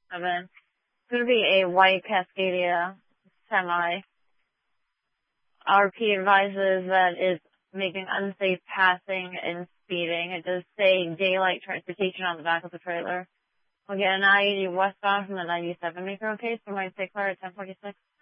It's going to be a white Cascadia semi. RP advises that it's making unsafe passing and speeding. It does say daylight transportation on the back of the trailer. We'll get an I-80 westbound from the 97 maker case for my 6 car at 1046.